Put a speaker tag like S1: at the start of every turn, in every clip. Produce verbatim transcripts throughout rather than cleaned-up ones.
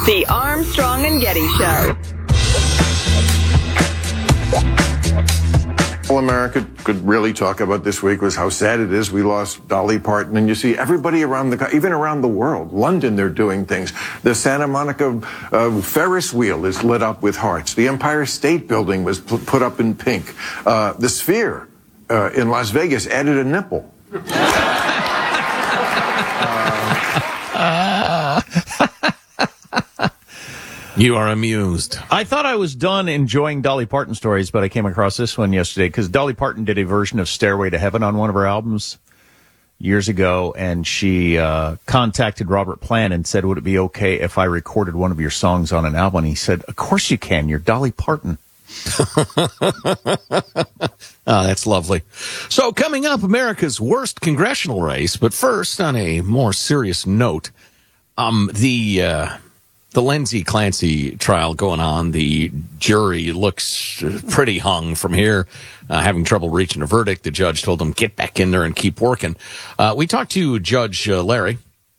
S1: The Armstrong and Getty Show.
S2: All America could really talk about this week was how sad it is we lost Dolly Parton. And you see everybody around the, even around the world, London, they're doing things. The Santa Monica uh, Ferris wheel is lit up with hearts. The Empire State Building was p- put up in pink. Uh, the Sphere uh, in Las Vegas added a nipple.
S3: uh, You are amused.
S4: I thought I was done enjoying Dolly Parton stories, but I came across this one yesterday because Dolly Parton did a version of Stairway to Heaven on one of her albums years ago, and she uh, contacted Robert Plant and said, would it be okay if I recorded one of your songs on an album? And he said, of course you can. You're Dolly Parton.
S3: Oh, that's lovely. So coming up, America's worst congressional race. But first, on a more serious note, um, the... Uh, The Lindsay Clancy trial going on. The jury looks pretty hung from here, uh, having trouble reaching a verdict. The judge told them, get back in there and keep working. Uh, we talked to Judge uh, Larry,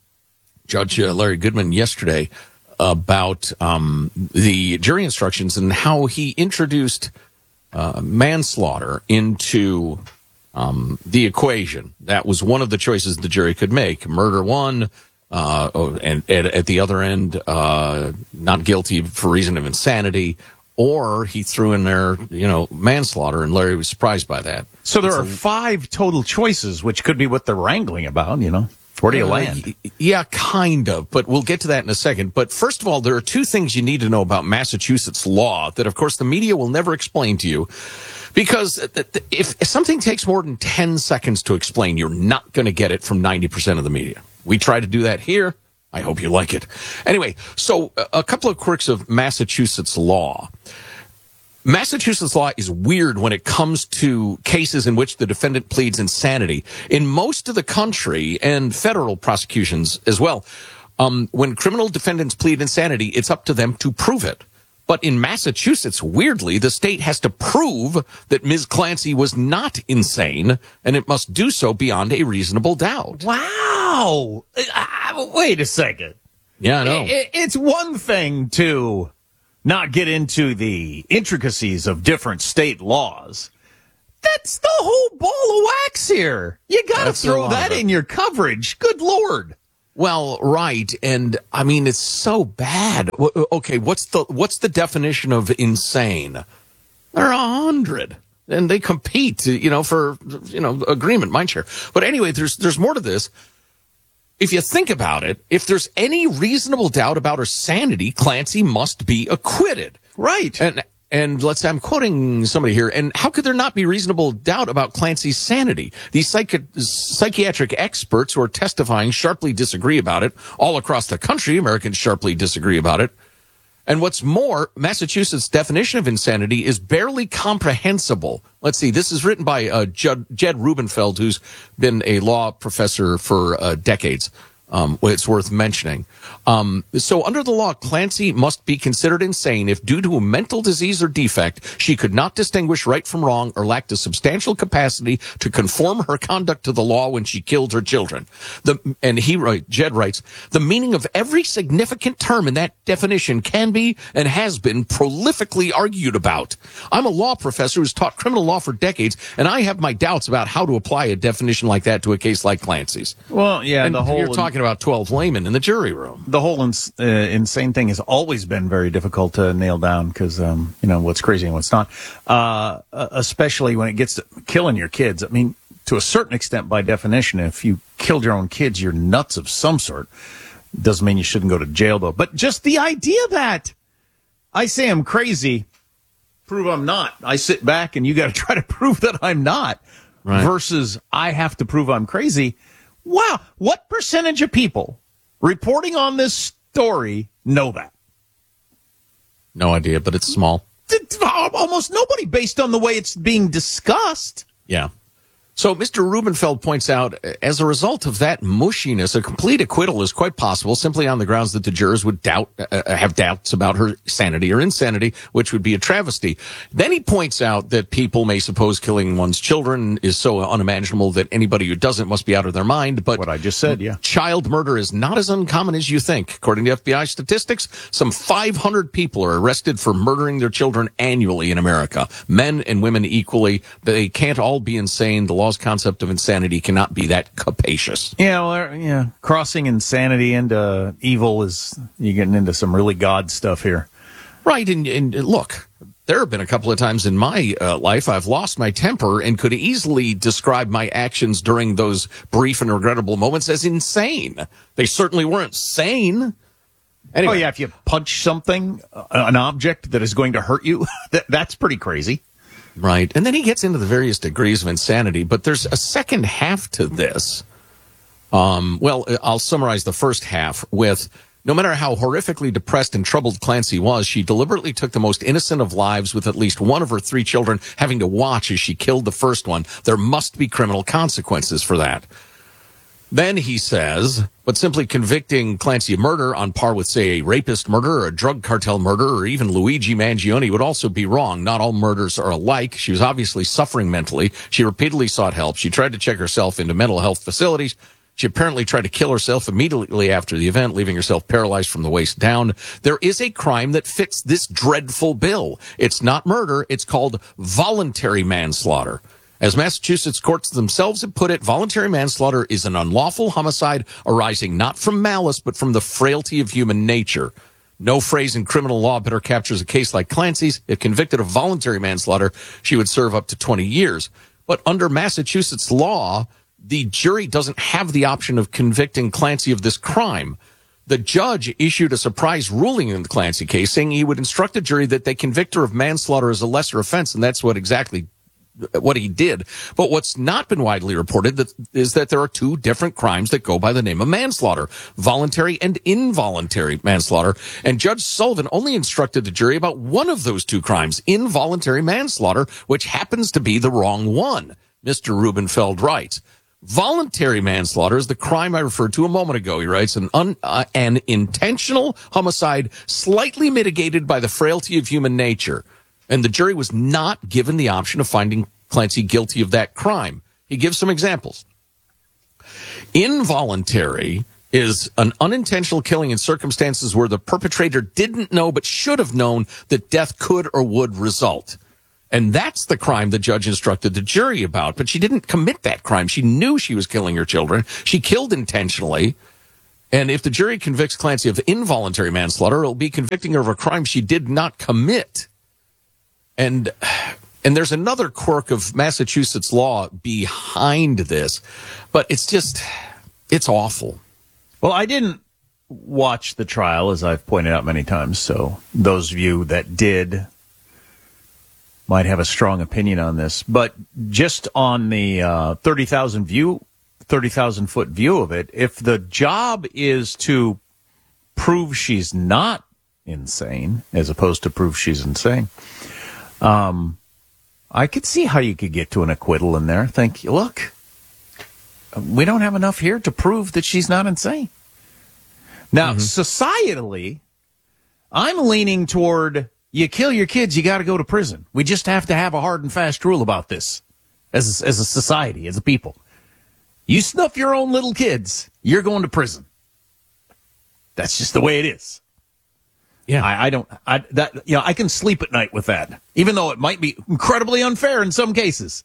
S3: Judge uh, Larry Goodman yesterday about um, the jury instructions and how he introduced uh, manslaughter into um, the equation. That was one of the choices the jury could make. Murder one. Uh, oh, and at, at the other end, uh, not guilty for reason of insanity, or he threw in there, you know, manslaughter, and Larry was surprised by that.
S4: So there
S3: it's
S4: are
S3: a,
S4: five total choices, which could be what they're wrangling about, you know. Where do you uh, land?
S3: Yeah, kind of, but we'll get to that in a second. But first of all, there are two things you need to know about Massachusetts law that, of course, the media will never explain to you. Because if something takes more than ten seconds to explain, you're not going to get it from ninety percent of the media. We try to do that here. I hope you like it. Anyway, so a couple of quirks of Massachusetts law. Massachusetts law is weird when it comes to cases in which the defendant pleads insanity. In most of the country, and federal prosecutions as well, um, when criminal defendants plead insanity, it's up to them to prove it. But in Massachusetts, weirdly, the state has to prove that Miz Clancy was not insane, and it must do so beyond a reasonable doubt.
S4: Wow. Uh, wait a second.
S3: Yeah, I know.
S4: It, it's one thing to not get into the intricacies of different state laws. That's the whole ball of wax here. You got to throw that in your coverage. Good Lord.
S3: Well, right, and I mean it's so bad. Okay, what's the what's the definition of insane? There are a hundred, and they compete, you know, for you know agreement, mind share. But anyway, there's there's more to this. If you think about it, if there's any reasonable doubt about her sanity, Clancy must be acquitted.
S4: Right,
S3: and. And let's say I'm quoting somebody here. And how could there not be reasonable doubt about Clancy's sanity? These psychi- psychiatric experts who are testifying sharply disagree about it. All across the country, Americans sharply disagree about it. And what's more, Massachusetts' definition of insanity is barely comprehensible. Let's see, this is written by uh, Jed, Jed Rubenfeld, who's been a law professor for uh, decades. Um, it's worth mentioning. Um, so under the law, Clancy must be considered insane if due to a mental disease or defect, she could not distinguish right from wrong or lacked a substantial capacity to conform her conduct to the law when she killed her children. The, and he, right, Jed writes, the meaning of every significant term in that definition can be and has been prolifically argued about. I'm a law professor who's taught criminal law for decades, and I have my doubts about how to apply a definition like that to a case like Clancy's.
S4: Well, yeah,
S3: and
S4: the whole
S3: you're talking about twelve laymen in the jury room.
S4: The whole ins- uh, insane thing has always been very difficult to nail down because, um, you know, what's crazy and what's not, uh, especially when it gets to killing your kids. I mean, to a certain extent, by definition, if you killed your own kids, you're nuts of some sort. Doesn't mean you shouldn't go to jail, though. But just the idea that I say I'm crazy, prove I'm not. I sit back and you got to try to prove that I'm not, right, versus I have to prove I'm crazy. Wow. What percentage of people reporting on this story know that?
S3: No idea, but it's small.
S4: Almost nobody based on the way it's being discussed.
S3: Yeah. So Mister Rubenfeld points out, as a result of that mushiness, a complete acquittal is quite possible simply on the grounds that the jurors would doubt, uh, have doubts about her sanity or insanity, which would be a travesty. Then he points out that people may suppose killing one's children is so unimaginable that anybody who doesn't must be out of their mind. But
S4: What I just said, yeah.
S3: child murder is not as uncommon as you think. According to F B I statistics, some five hundred people are arrested for murdering their children annually in America. Men and women equally. They can't all be insane. The law's concept of insanity cannot be that capacious.
S4: Yeah, well, yeah. Crossing insanity into evil is, you're getting into some really God stuff here.
S3: Right, and, and look, there have been a couple of times in my uh, life I've lost my temper and could easily describe my actions during those brief and regrettable moments as insane. They certainly weren't sane. Anyway.
S4: Oh, yeah, if you punch something, uh, an object that is going to hurt you, that, that's pretty crazy.
S3: Right. And then he gets into the various degrees of insanity, but there's a second half to this. Um, well, I'll summarize the first half with, no matter how horrifically depressed and troubled Clancy was, she deliberately took the most innocent of lives with at least one of her three children having to watch as she killed the first one. There must be criminal consequences for that. Then he says, but simply convicting Clancy of murder on par with, say, a rapist murder or a drug cartel murder or even Luigi Mangione would also be wrong. Not all murders are alike. She was obviously suffering mentally. She repeatedly sought help. She tried to check herself into mental health facilities. She apparently tried to kill herself immediately after the event, leaving herself paralyzed from the waist down. There is a crime that fits this dreadful bill. It's not murder. It's called voluntary manslaughter. As Massachusetts courts themselves have put it, voluntary manslaughter is an unlawful homicide arising not from malice, but from the frailty of human nature. No phrase in criminal law better captures a case like Clancy's. If convicted of voluntary manslaughter, she would serve up to twenty years. But under Massachusetts law, the jury doesn't have the option of convicting Clancy of this crime. The judge issued a surprise ruling in the Clancy case, saying he would instruct the jury that they convict her of manslaughter as a lesser offense, and that's what exactly what he did. But what's not been widely reported that, is that there are two different crimes that go by the name of manslaughter, voluntary and involuntary manslaughter. And Judge Sullivan only instructed the jury about one of those two crimes, involuntary manslaughter, which happens to be the wrong one. Mister Rubenfeld writes, voluntary manslaughter is the crime I referred to a moment ago. He writes, an, un, uh, an intentional homicide slightly mitigated by the frailty of human nature. And the jury was not given the option of finding Clancy guilty of that crime. He gives some examples. Involuntary is an unintentional killing in circumstances where the perpetrator didn't know but should have known that death could or would result. And that's the crime the judge instructed the jury about. But she didn't commit that crime. She knew she was killing her children. She killed intentionally. And if the jury convicts Clancy of involuntary manslaughter, it'll be convicting her of a crime she did not commit. And and there's another quirk of Massachusetts law behind this, but it's just, it's awful.
S4: Well, I didn't watch the trial, as I've pointed out many times, so those of you that did might have a strong opinion on this. But just on the uh, thirty thousand view, thirty thousand foot view of it, if the job is to prove she's not insane, as opposed to prove she's insane, Um, I could see how you could get to an acquittal in there. Think, look, we don't have enough here to prove that she's not insane. Now, mm-hmm. societally, I'm leaning toward, you kill your kids, you got to go to prison. We just have to have a hard and fast rule about this as a, as a society, as a people. You snuff your own little kids, you're going to prison. That's just the way it is. Yeah, I, I don't. I that you know, I can sleep at night with that, even though it might be incredibly unfair in some cases.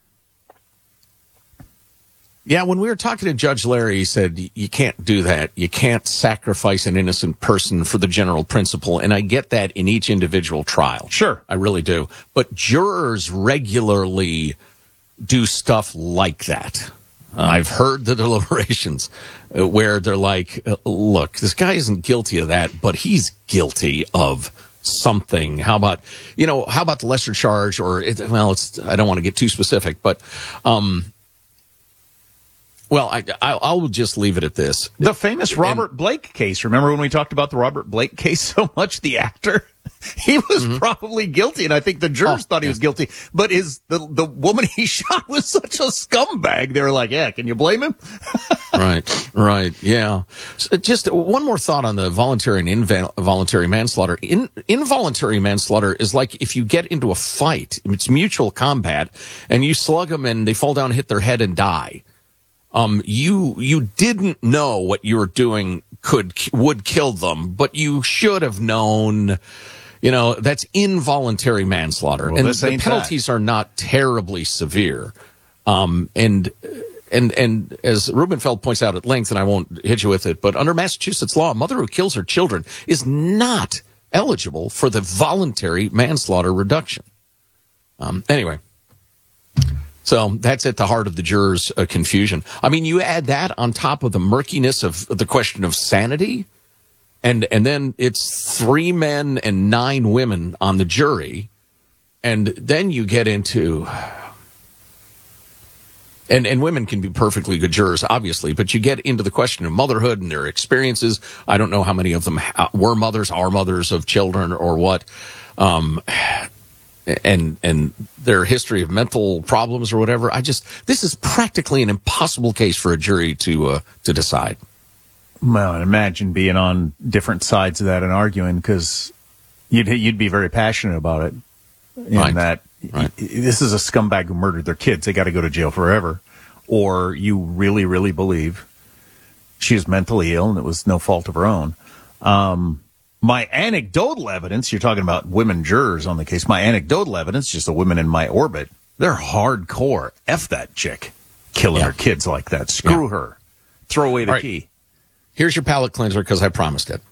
S3: Yeah, when we were talking to Judge Larry, he said you can't do that. You can't sacrifice an innocent person for the general principle, and I get that in each individual trial.
S4: Sure,
S3: I really do. But jurors regularly do stuff like that. Uh, I've heard the deliberations uh, where they're like, uh, look, this guy isn't guilty of that, but he's guilty of something. How about, you know, how about the lesser charge? Or, it, well, it's, I don't want to get too specific, but, um, well, I, I, I'll just leave it at this.
S4: The famous Robert and, Blake case. Remember when we talked about the Robert Blake case so much, the actor? he was mm-hmm. probably guilty, and I think the jurors oh, thought he yeah. was guilty. But his the the woman he shot was such a scumbag. They were like, "Yeah, can you blame him?"
S3: Right, right, yeah. So just one more thought on the voluntary and involuntary manslaughter. In, involuntary manslaughter is like if you get into a fight, it's mutual combat, and you slug them and they fall down, hit their head, and die. Um, you you didn't know what you were doing could would kill them, but you should have known. You know, that's involuntary manslaughter, well, and the penalties that. are not terribly severe. Um, and. And and as Rubenfeld points out at length, and I won't hit you with it, but under Massachusetts law, a mother who kills her children is not eligible for the voluntary manslaughter reduction. Um, anyway, so that's at the heart of the jurors' uh, confusion. I mean, you add that on top of the murkiness of the question of sanity, and and then it's three men and nine women on the jury, and then you get into... And and women can be perfectly good jurors, obviously, but you get into the question of motherhood and their experiences. I don't know how many of them were mothers, are mothers of children, or what, um, and and their history of mental problems or whatever. I just this is practically an impossible case for a jury to uh, to decide.
S4: Well, and imagine being on different sides of that and arguing, because you'd you'd be very passionate about it. In
S3: right.
S4: that. Right. This is a scumbag who murdered their kids. They got to go to jail forever. Or you really, really believe she is mentally ill and it was no fault of her own. Um, my anecdotal evidence, you're talking about women jurors on the case. My anecdotal evidence, just the women in my orbit, they're hardcore. F that chick killing yeah. her kids like that. Screw yeah. her. Throw away the
S3: right.
S4: key.
S3: Here's your palate cleanser, because I promised it.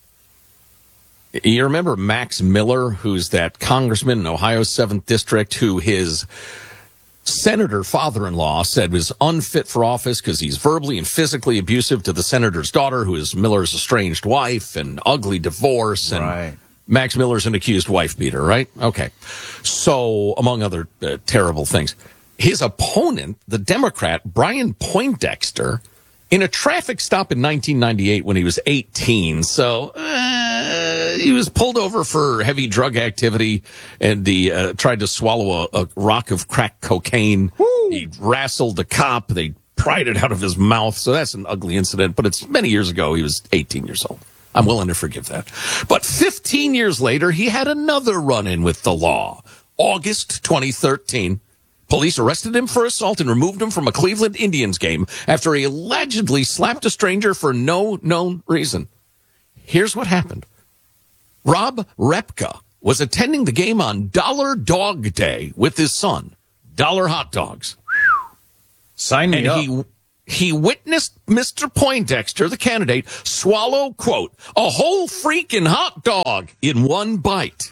S3: You remember Max Miller, who's that congressman in Ohio's seventh District, who his senator father-in-law said was unfit for office because he's verbally and physically abusive to the senator's daughter, who is Miller's estranged wife, and ugly divorce. And
S4: right.
S3: Max Miller's an accused wife beater, right? Okay. So, among other uh, terrible things. His opponent, the Democrat, Brian Poindexter, in a traffic stop in nineteen ninety-eight when he was eighteen, so uh, he was pulled over for heavy drug activity, and he uh, tried to swallow a, a rock of crack cocaine. Woo. He wrestled the cop. They pried it out of his mouth, so that's an ugly incident, but it's many years ago. He was eighteen years old. I'm willing to forgive that. But fifteen years later, he had another run-in with the law. August twenty thirteen. Police arrested him for assault and removed him from a Cleveland Indians game after he allegedly slapped a stranger for no known reason. Here's what happened. Rob Repka was attending the game on Dollar Dog Day with his son. Dollar hot dogs.
S4: Sign me
S3: and
S4: up.
S3: He, he witnessed Mister Poindexter, the candidate, swallow, quote, a whole freaking hot dog in one bite.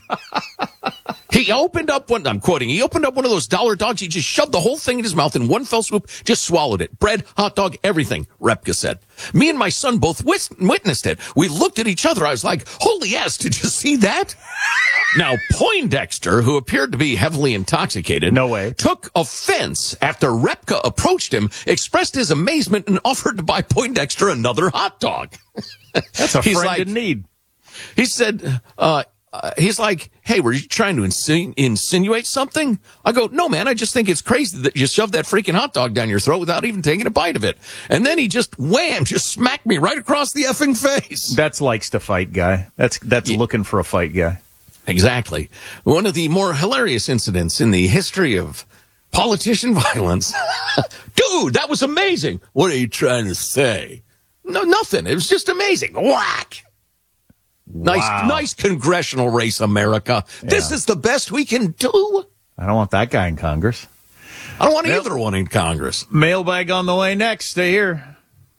S3: He opened up one, I'm quoting, he opened up one of those dollar dogs. He just shoved the whole thing in his mouth in one fell swoop, just swallowed it. Bread, hot dog, everything, Repka said. Me and my son both wis- witnessed it. We looked at each other. I was like, holy ass, did you see that? Now, Poindexter, who appeared to be heavily intoxicated,
S4: no way,
S3: took offense after Repka approached him, expressed his amazement, and offered to buy Poindexter another hot dog.
S4: That's a
S3: He's
S4: friend
S3: like,
S4: in need.
S3: He said, uh, Uh, he's like, hey, were you trying to insinu- insinuate something? I go, no, man, I just think it's crazy that you shoved that freaking hot dog down your throat without even taking a bite of it. And then he just, wham, just smacked me right across the effing face.
S4: That's likes to fight guy. That's that's yeah. looking for a fight guy.
S3: Exactly. One of the more hilarious incidents in the history of politician violence. Dude, that was amazing. What are you trying to say? No, nothing. It was just amazing. Whack. Nice,
S4: wow.
S3: nice congressional race, America. Yeah. This is the best we can do.
S4: I don't want that guy in Congress.
S3: I don't want
S4: Mail-
S3: either one in Congress.
S4: Mailbag on the way next. Stay here.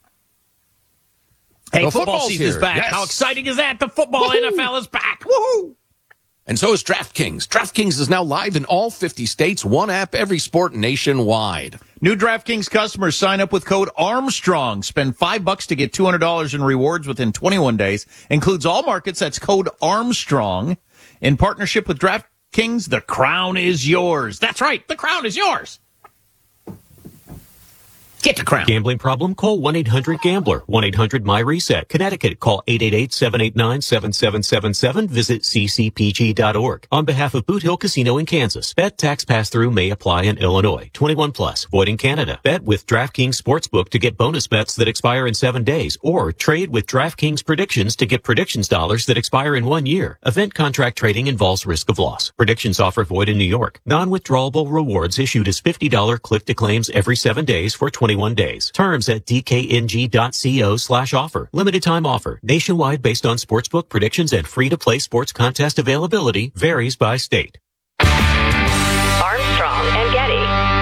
S3: Hey, the football season is back.
S4: Yes. How exciting is that? The football Woo-hoo. N F L is back. Woohoo!
S3: And so is DraftKings. DraftKings is now live in all fifty states, one app, every sport nationwide.
S4: New DraftKings customers sign up with code Armstrong. Spend five bucks to get two hundred dollars in rewards within twenty-one days. Includes all markets. That's code Armstrong. In partnership with DraftKings, the crown is yours. That's right. The crown is yours.
S3: Get the crown.
S5: Gambling problem? Call one eight hundred gambler. one eight hundred my reset. Connecticut, call eight eight eight, seven eight nine, seven seven seven seven. Visit c c p g dot org. On behalf of Boot Hill Casino in Kansas, bet tax pass-through may apply in Illinois. twenty-one plus. Void in Canada. Bet with DraftKings Sportsbook to get bonus bets that expire in seven days. Or trade with DraftKings Predictions to get predictions dollars that expire in one year. Event contract trading involves risk of loss. Predictions offer void in New York. Non-withdrawable rewards issued as fifty dollars click-to-claims every seven days for twenty-one days. Terms at d k n g dot co slash offer. Limited time offer. Nationwide based on sportsbook predictions and free-to-play sports contest availability. Varies by state.
S1: Armstrong and Getty.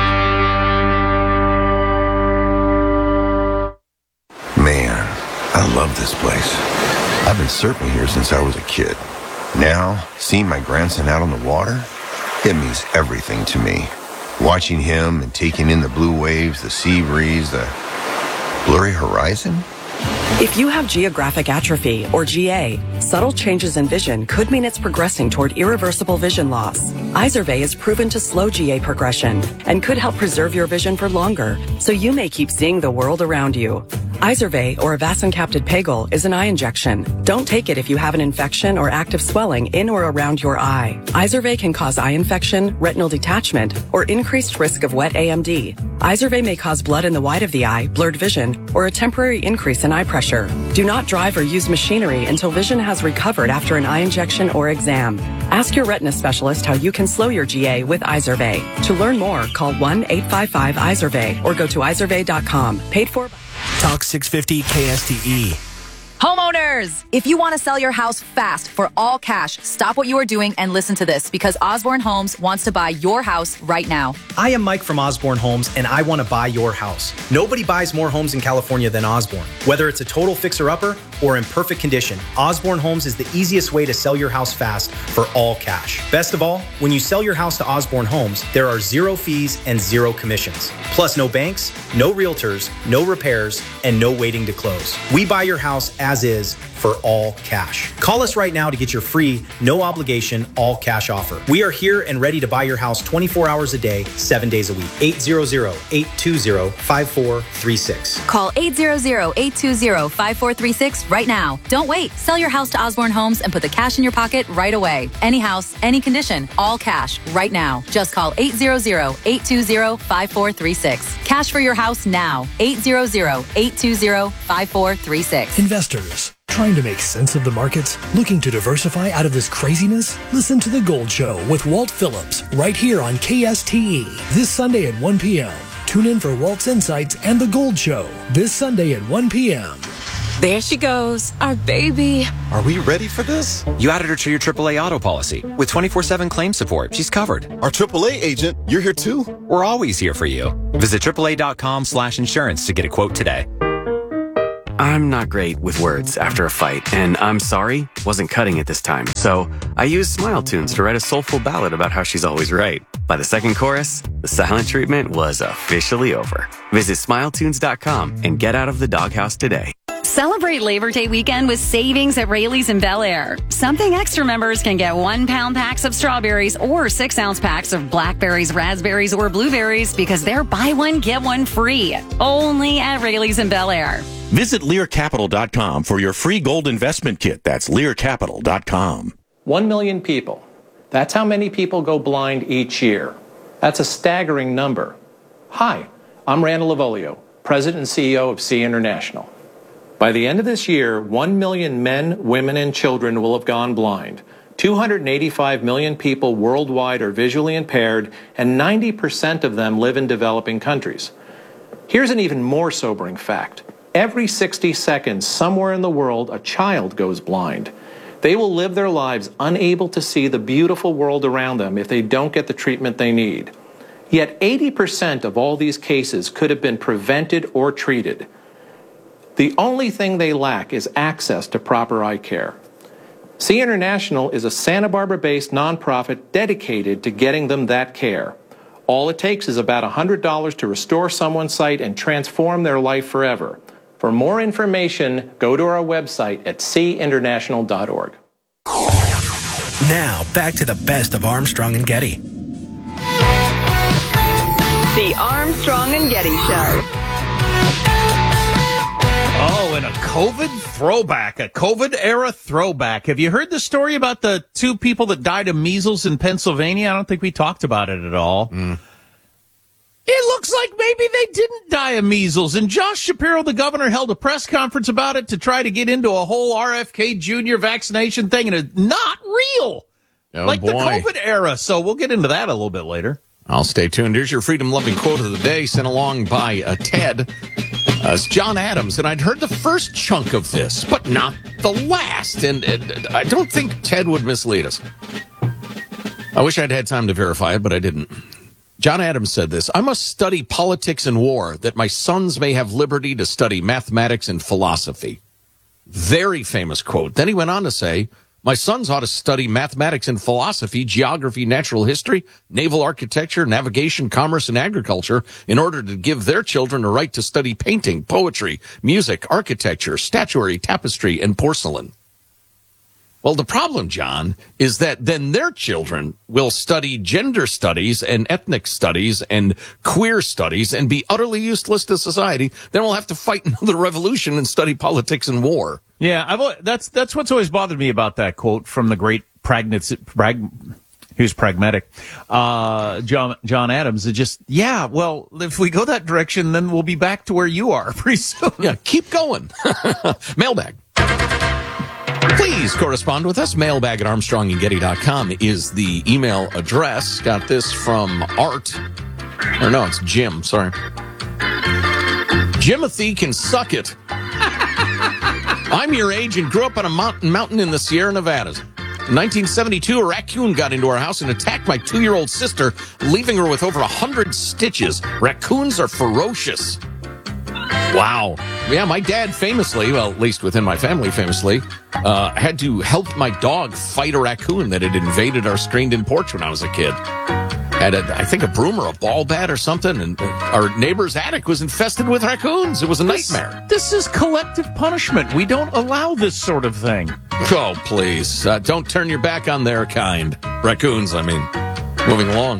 S6: Man, I love this place. I've been surfing here since I was a kid. Now, seeing my grandson out on the water, it means everything to me. Watching him and taking in the blue waves, the sea breeze, the blurry horizon.
S7: If you have geographic atrophy, or G A, subtle changes in vision could mean it's progressing toward irreversible vision loss. Izervay is proven to slow G A progression and could help preserve your vision for longer, so you may keep seeing the world around you. Izervay, or avacincaptad pegol, is an eye injection. Don't take it if you have an infection or active swelling in or around your eye. Izervay can cause eye infection, retinal detachment, or increased risk of wet A M D. Izervay may cause blood in the white of the eye, blurred vision, or a temporary increase in eye pressure. Do not drive or use machinery until vision has recovered after an eye injection or exam. Ask your retina specialist how you can slow your G A with Izervay. To learn more, call one eight five five Izervay or go to izervay dot com. Paid for by
S8: Talk six fifty K S T E.
S9: Homeowners, if you want to sell your house fast for all cash, stop what you are doing and listen to this, because Osborne Homes wants to buy your house right now.
S8: I am Mike from Osborne Homes, and I want to buy your house. Nobody buys more homes in California than Osborne. Whether it's a total fixer-upper or in perfect condition, Osborne Homes is the easiest way to sell your house fast for all cash. Best of all, when you sell your house to Osborne Homes, there are zero fees and zero commissions. Plus no banks, no realtors, no repairs, and no waiting to close. We buy your house as is for all cash. Call us right now to get your free, no obligation, all cash offer. We are here and ready to buy your house twenty-four hours a day, seven days a week. eight hundred, eight two zero, five four three six.
S9: Call eight hundred, eight two zero, five four three six right now. Don't wait. Sell your house to Osborne Homes and put the cash in your pocket right away. Any house, any condition, all cash right now. Just call eight hundred, eight two zero, five four three six. Cash for your house now. eight hundred, eight two zero, five four three six.
S10: Investors trying to make sense of the markets? Looking to diversify out of this craziness? Listen to The Gold Show with Walt Phillips right here on K S T E this Sunday at one p.m. Tune in for Walt's Insights and The Gold Show this Sunday at one p.m.
S11: There she goes, our baby.
S12: Are we ready for this? You added her to your triple A auto policy. With twenty-four seven claim support, she's covered.
S13: Our triple A agent, you're here too?
S12: We're always here for you. Visit triple A dot com slash insurance to get a quote today.
S14: I'm not great with words after a fight, and I'm sorry, wasn't cutting it this time. So I used Smile Tunes to write a soulful ballad about how she's always right. By the second chorus, the silent treatment was officially over. Visit smile tunes dot com and get out of the doghouse today.
S15: Celebrate Labor Day weekend with savings at Rayleigh's in Bel Air. Something Extra members can get one pound packs of strawberries or six ounce packs of blackberries, raspberries, or blueberries because they're buy one, get one free. Only at Rayleigh's in Bel Air.
S16: Visit lear capital dot com for your free gold investment kit. That's lear capital dot com.
S17: One million people. That's how many people go blind each year. That's a staggering number. Hi, I'm Randall Lavolio, President and C E O of Sea International. By the end of this year, one million men, women, and children will have gone blind. two hundred eighty-five million people worldwide are visually impaired, and ninety percent of them live in developing countries. Here's an even more sobering fact. Every sixty seconds, somewhere in the world, a child goes blind. They will live their lives unable to see the beautiful world around them if they don't get the treatment they need. Yet eighty percent of all these cases could have been prevented or treated. The only thing they lack is access to proper eye care. Sea International is a Santa Barbara-based nonprofit dedicated to getting them that care. All it takes is about one hundred dollars to restore someone's sight and transform their life forever. For more information, go to our website at sea international dot org.
S8: Now, back to the best of Armstrong and Getty.
S1: The Armstrong and Getty Show.
S4: Oh, and a COVID throwback, a COVID-era throwback. Have you heard the story about the two people that died of measles in Pennsylvania? I don't think we talked about it at all.
S3: Mm.
S4: It looks like maybe they didn't die of measles. And Josh Shapiro, the governor, held a press conference about it to try to get into a whole R F K Junior vaccination thing, and it's not real.
S3: Oh,
S4: like
S3: boy.
S4: the COVID era. So we'll get into that a little bit later.
S3: I'll stay tuned. Here's your freedom-loving quote of the day, sent along by uh, Ted. Uh, it's John Adams, and I'd heard the first chunk of this, but not the last. And, and I don't think Ted would mislead us. I wish I'd had time to verify it, but I didn't. John Adams said this: I must study politics and war, that my sons may have liberty to study mathematics and philosophy. Very famous quote. Then he went on to say, my sons ought to study mathematics and philosophy, geography, natural history, naval architecture, navigation, commerce, and agriculture in order to give their children a right to study painting, poetry, music, architecture, statuary, tapestry, and porcelain. Well, the problem, John, is that then their children will study gender studies and ethnic studies and queer studies and be utterly useless to society. Then we'll have to fight another revolution and study politics and war.
S4: Yeah, I've, that's that's what's always bothered me about that quote from the great pragmatic, prag, he was pragmatic, uh, John John Adams. It just, yeah, well, if we go that direction, then we'll be back to where you are pretty soon.
S3: Yeah, keep going. Mailbag. Please correspond with us. Mailbag at armstrong and getty dot com is the email address. Got this from Art. Or no, it's Jim. Sorry. Jimothy can suck it. I'm your age and grew up on a mountain mountain in the Sierra Nevadas. In nineteen seventy-two, a raccoon got into our house and attacked my two-year-old sister, leaving her with over a hundred stitches. Raccoons are ferocious. Wow. Yeah, my dad famously, well, at least within my family famously, uh, had to help my dog fight a raccoon that had invaded our screened-in porch when I was a kid. Had, a, I think, a broom or a ball bat or something, and our neighbor's attic was infested with raccoons. It was a nightmare.
S4: This, this is collective punishment. We don't allow this sort of thing.
S3: Oh, please. Uh, don't turn your back on their kind. Raccoons, I mean. Moving along.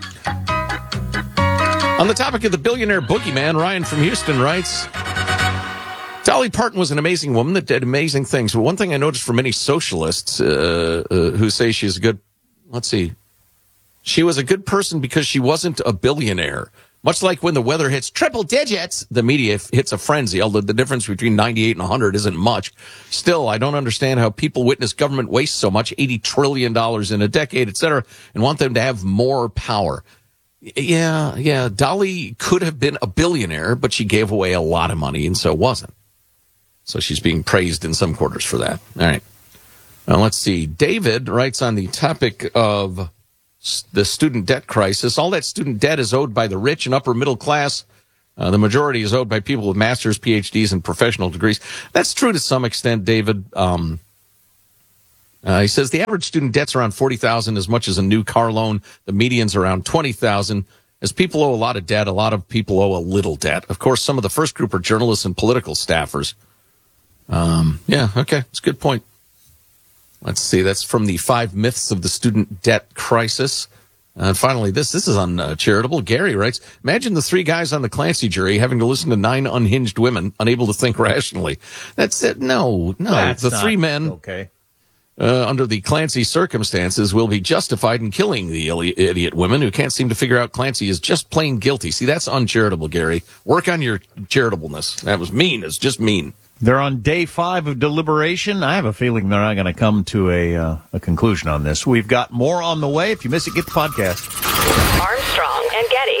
S3: On the topic of the billionaire boogeyman, Ryan from Houston writes, Dolly Parton was an amazing woman that did amazing things. But one thing I noticed from many socialists uh, uh, who say she's a good, let's see, she was a good person because she wasn't a billionaire. Much like when the weather hits triple digits, the media f- hits a frenzy. Although the difference between ninety-eight and one hundred isn't much. Still, I don't understand how people witness government waste so much, eighty trillion dollars in a decade, et cetera, and want them to have more power. Yeah, yeah, Dolly could have been a billionaire, but she gave away a lot of money and so wasn't. So she's being praised in some quarters for that. All right. Now, let's see. David writes on the topic of the student debt crisis. All that student debt is owed by the rich and upper middle class. Uh, the majority is owed by people with masters, P H Ds, and professional degrees. That's true to some extent, David. Um, uh, he says the average student debt's around forty thousand dollars as much as a new car loan. The median's around twenty thousand dollars. As people owe a lot of debt, a lot of people owe a little debt. Of course, some of the first group are journalists and political staffers. Um, yeah, okay. It's a good point. Let's see. That's from the five myths of the student debt crisis. And finally, this this is uncharitable. Gary writes, imagine the three guys on the Clancy jury having to listen to nine unhinged women, unable to think rationally. That's it. No, no.
S4: That's
S3: the three men,
S4: okay.
S3: uh, under the Clancy circumstances, will be justified in killing the idiot women who can't seem to figure out Clancy is just plain guilty. See, that's uncharitable, Gary. Work on your charitableness. That was mean. It's just mean.
S4: They're on day five of deliberation. I have a feeling they're not going to come to a uh, a conclusion on this. We've got more on the way. If you miss it, get the podcast.
S1: Armstrong and Getty.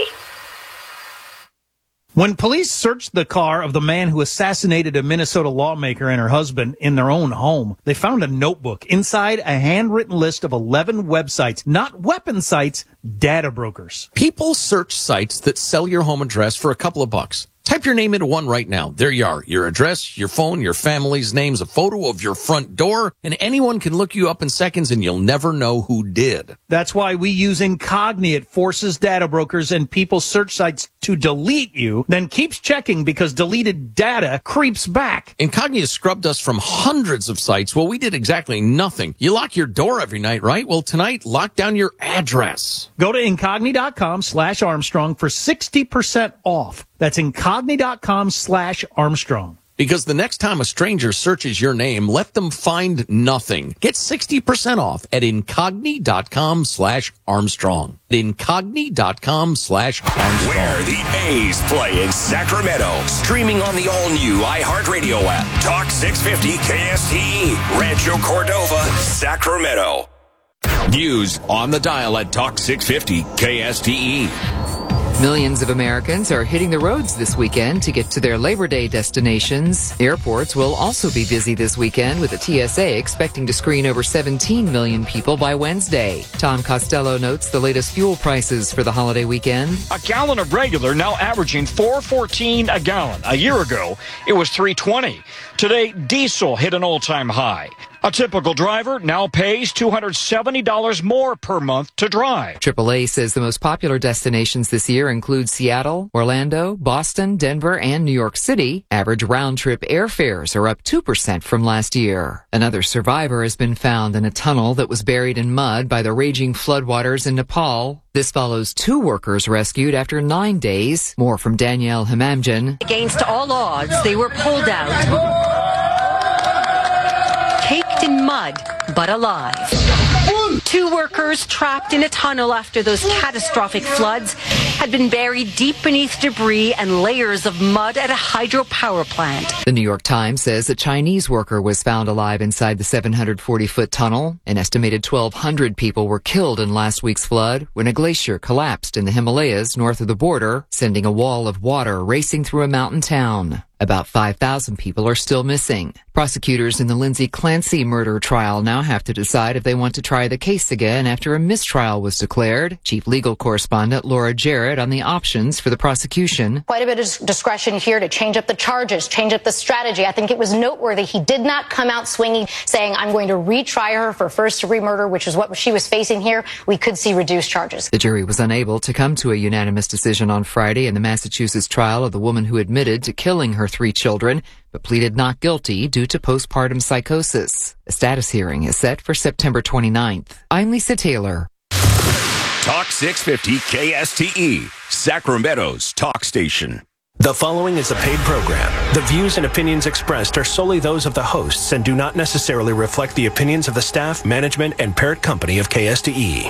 S4: When police searched the car of the man who assassinated a Minnesota lawmaker and her husband in their own home, they found a notebook. Inside, a handwritten list of eleven websites, not weapon sites, data brokers.
S3: People search sites that sell your home address for a couple of bucks. Type your name into one right now. There you are. Your address, your phone, your family's names, a photo of your front door, and anyone can look you up in seconds and you'll never know who did.
S4: That's why we use Incogni. It forces data brokers and people's search sites to delete you, then keeps checking because deleted data creeps back.
S3: Incogni has scrubbed us from hundreds of sites. Well, we did exactly nothing. You lock your door every night, right? Well, tonight, lock down your address.
S4: Go to Incogni.com slash Armstrong for sixty percent off. That's Incogni.com slash Armstrong.
S3: Because the next time a stranger searches your name, let them find nothing. Get sixty percent off at incogni.com slash Armstrong. Incogni.com slash Armstrong.
S18: Where the A's play in Sacramento. Streaming on the all-new iHeartRadio app. Talk six fifty K S T E. Rancho Cordova, Sacramento. News on the dial at Talk six fifty K S T E.
S19: Millions of Americans are hitting the roads this weekend to get to their Labor Day destinations. Airports will also be busy this weekend, with the T S A expecting to screen over seventeen million people by Wednesday. Tom Costello notes the latest fuel prices for the holiday weekend.
S20: A gallon of regular now averaging four fourteen a gallon. A year ago, it was three twenty. Today, diesel hit an all-time high. A typical driver now pays two hundred seventy dollars more per month to drive.
S19: triple A says the most popular destinations this year include Seattle, Orlando, Boston, Denver, and New York City. Average round-trip airfares are up two percent from last year. Another survivor has been found in a tunnel that was buried in mud by the raging floodwaters in Nepal. This follows two workers rescued after nine days. More from Danielle Himamjan.
S21: Against all odds, they were pulled out. Caked in mud, but alive. Two workers trapped in a tunnel after those catastrophic floods had been buried deep beneath debris and layers of mud at a hydropower plant.
S19: The New York Times says a Chinese worker was found alive inside the seven hundred forty foot tunnel. An estimated twelve hundred people were killed in last week's flood when a glacier collapsed in the Himalayas north of the border, sending a wall of water racing through a mountain town. About five thousand people are still missing. Prosecutors in the Lindsay Clancy murder trial now have to decide if they want to try the case again after a mistrial was declared. Chief legal correspondent Laura Jarrett on the options for the prosecution.
S22: Quite a bit of discretion here to change up the charges, change up the strategy. I think it was noteworthy he did not come out swinging, saying, I'm going to retry her for first-degree murder, which is what she was facing here. We could see reduced charges.
S19: The jury was unable to come to a unanimous decision on Friday in the Massachusetts trial of the woman who admitted to killing her three children, but pleaded not guilty due to postpartum psychosis. A status hearing is set for September twenty-ninth. I'm Lisa Taylor.
S18: Talk six fifty K S T E, Sacramento's talk station.
S23: The following is a paid program. The views and opinions expressed are solely those of the hosts and do not necessarily reflect the opinions of the staff, management, and parent company of K S T E.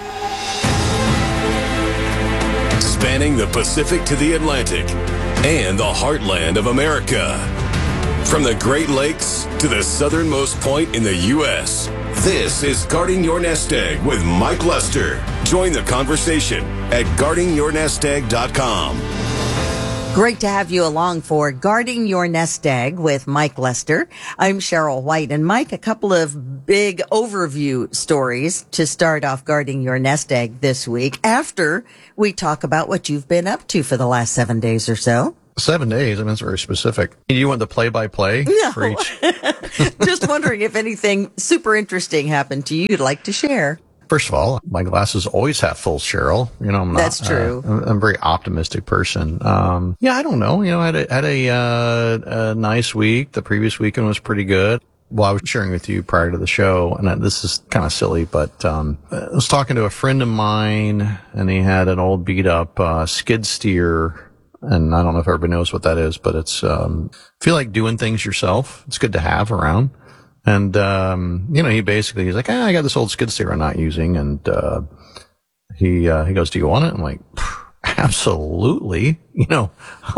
S18: Spanning the Pacific to the Atlantic and the heartland of America. From the Great Lakes to the southernmost point in the U S, this is Guarding Your Nest Egg with Mike Lester. Join the conversation at guarding your nest egg dot com.
S24: Great to have you along for Guarding Your Nest Egg with Mike Lester. I'm Cheryl White. And Mike, a couple of big overview stories to start off Guarding Your Nest Egg this week after we talk about what you've been up to for the last seven days or so.
S4: Seven days? I mean, it's very specific. You want the play-by-play
S24: no.
S4: for each?
S24: Just wondering if anything super interesting happened to you you'd like to share.
S4: First of all, my glasses always half full, Cheryl. You know, I'm not.
S24: That's true.
S4: Uh, I'm, I'm a very optimistic person. Um, yeah, I don't know. You know, I had a, had a, uh, a nice week. The previous weekend was pretty good. Well, I was sharing with you prior to the show, and I, this is kind of silly, but um, I was talking to a friend of mine, and he had an old beat-up uh, skid steer. And I don't know if everybody knows what that is, but it's, um, I feel like doing things yourself. It's good to have around. And, um, you know, he basically, he's like, ah, I got this old skid steer I'm not using. And, uh, he, uh, he goes, do you want it? I'm like, absolutely. You know,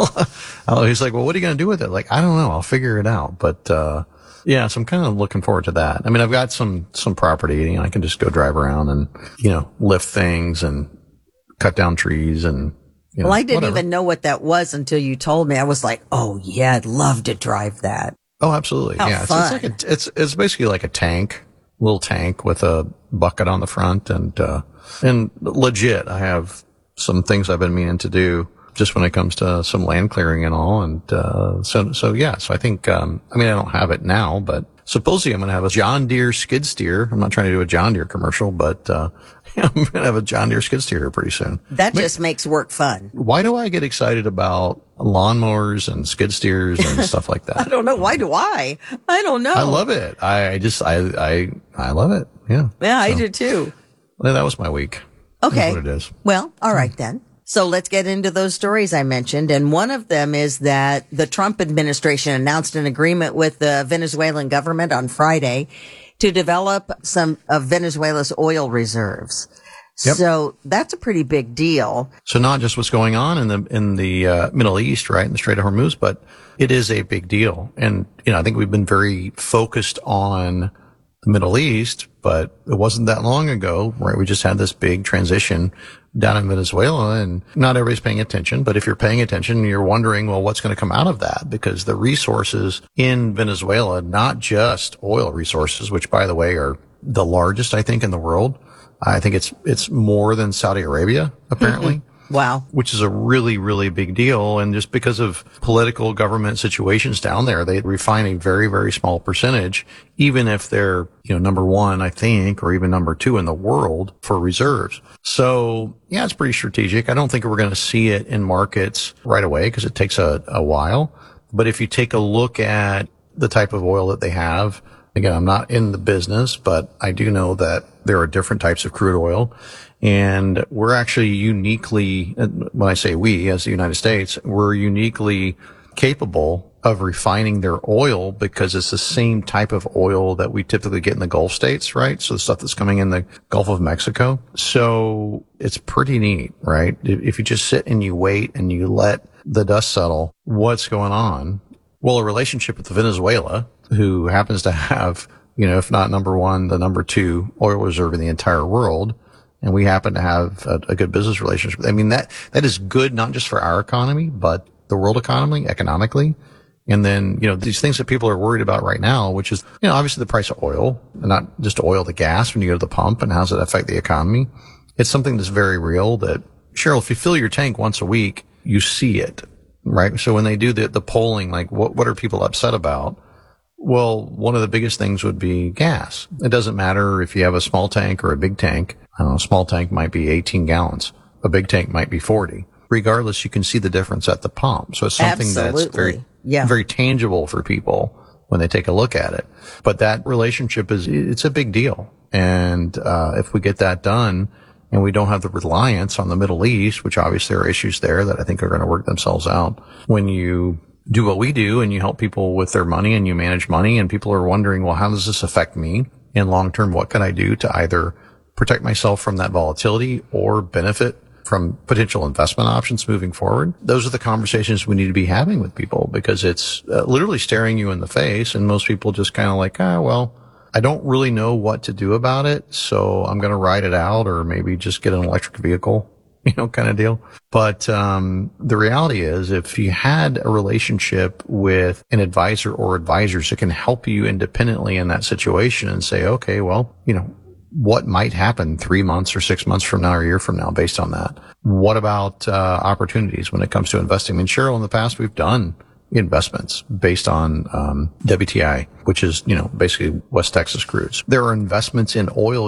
S4: he's like, well, what are you going to do with it? Like, I don't know. I'll figure it out. But, uh, yeah, so I'm kind of looking forward to that. I mean, I've got some, some property, and I can just go drive around and, you know, lift things and cut down trees and, you know,
S24: well, I didn't
S4: whatever.
S24: even know what that was until you told me. I was like, oh yeah, I'd love to drive that.
S4: Oh, absolutely.
S24: How
S4: yeah.
S24: fun.
S4: It's, it's like a, it's, it's basically like a tank, little tank with a bucket on the front and, uh, and legit, I have some things I've been meaning to do just when it comes to some land clearing and all. And, uh, so, so yeah, so I think, um, I mean, I don't have it now, but supposedly I'm going to have a John Deere skid steer. I'm not trying to do a John Deere commercial, but, uh, I'm going to have a John Deere skid steer pretty soon.
S24: That just makes work fun.
S4: Why do I get excited about lawnmowers and skid steers and stuff like that?
S24: I don't know. Why do I? I don't know.
S4: I love it. I, I just, I, I, I love it. Yeah.
S24: Yeah,
S4: so,
S24: I do too.
S4: well, that was my week.
S24: Okay.
S4: That's what it is.
S24: Well, all right then. So let's get into those stories I mentioned. And one of them is that the Trump administration announced an agreement with the Venezuelan government on Friday to develop some of Venezuela's oil reserves.
S4: Yep.
S24: So that's a pretty big deal.
S4: So not just what's going on in the in the uh, Middle East, right, in the Strait of Hormuz, but it is a big deal. And, you know, I think we've been very focused on the Middle East, but it wasn't that long ago, right? We just had this big transition down in Venezuela, and not everybody's paying attention. But if you're paying attention, you're wondering, well, what's going to come out of that? Because the resources in Venezuela, not just oil resources, which, by the way, are the largest, I think, in the world. I think it's it's more than Saudi Arabia, apparently.
S24: Mm-hmm. Wow.
S4: Which is a really, really big deal. And just because of political government situations down there, they refine a very, very small percentage, even if they're, you know, number one, I think, or even number two in the world for reserves. So, yeah, it's pretty strategic. I don't think we're going to see it in markets right away because it takes a, a while. But if you take a look at the type of oil that they have, again, I'm not in the business, but I do know that there are different types of crude oil. And we're actually uniquely, when I say we as the United States, we're uniquely capable of refining their oil because it's the same type of oil that we typically get in the Gulf states, right? So the stuff that's coming in the Gulf of Mexico. So it's pretty neat, right? If you just sit and you wait and you let the dust settle, what's going on? Well, a relationship with Venezuela, who happens to have, you know, if not number one, the number two oil reserve in the entire world. And we happen to have a, a good business relationship. I mean, that, that is good, not just for our economy, but the world economy, economically. And then, you know, these things that people are worried about right now, which is, you know, obviously the price of oil, and not just oil, the gas when you go to the pump, and how does it affect the economy? It's something that's very real that, Cheryl, if you fill your tank once a week, you see it, right? So when they do the, the polling, like what, what are people upset about? Well, one of the biggest things would be gas. It doesn't matter if you have a small tank or a big tank. I don't know, a small tank might be eighteen gallons. A big tank might be forty. Regardless, you can see the difference at the pump. So it's something
S24: Absolutely.
S4: that's very,
S24: yeah.
S4: very tangible for people when they take a look at it. But that relationship is, it's a big deal. And, uh, if we get that done and we don't have the reliance on the Middle East, which obviously there are issues there that I think are going to work themselves out, when you do what we do and you help people with their money and you manage money and people are wondering, well, how does this affect me? And long term, what can I do to either protect myself from that volatility or benefit from potential investment options moving forward? Those are the conversations we need to be having with people because it's uh, literally staring you in the face. And most people just kind of like, ah, well, I don't really know what to do about it. So I'm going to ride it out or maybe just get an electric vehicle, you know, kind of deal. But, um, the reality is if you had a relationship with an advisor or advisors that can help you independently in that situation and say, okay, well, you know, what might happen three months or six months from now or a year from now based on that? What about, uh, opportunities when it comes to investing? I mean, Cheryl, in the past, we've done investments based on, um, W T I, which is, you know, basically West Texas crudes. There are investments in oil